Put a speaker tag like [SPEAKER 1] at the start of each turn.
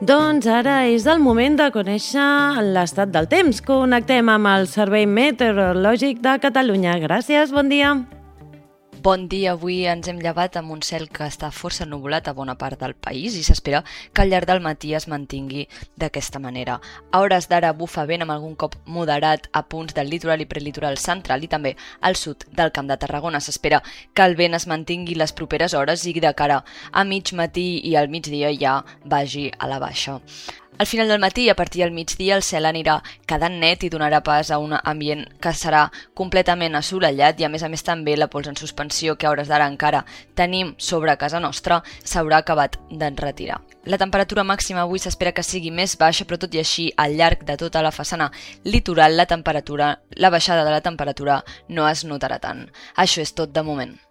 [SPEAKER 1] Doncs ara és el moment de conèixer l'estat del temps. Connectem amb el Servei Meteorològic de Catalunya. Gràcies, bon dia.
[SPEAKER 2] Bon dia, avui ens hem llevat amb un cel que està força ennuvolat a bona part del país i s'espera que al llarg del matí es mantingui d'aquesta manera. A hores d'ara bufa vent amb algun cop moderat a punts del litoral i prelitoral central i també al sud del Camp de Tarragona. S'espera que el vent es mantingui les properes hores i de cara a mig matí i al migdia ja vagi a la baixa. Al final del matí i a partir del migdia el cel anirà quedant net i donarà pas a un ambient que serà completament assolellat i a més també la pols en suspensió que a hores d'ara encara tenim sobre casa nostra s'haurà acabat d'enretirar. La temperatura màxima avui s'espera que sigui més baixa, però tot i així al llarg de tota la façana litoral la baixada de la temperatura no es notarà tant. Això és tot de moment.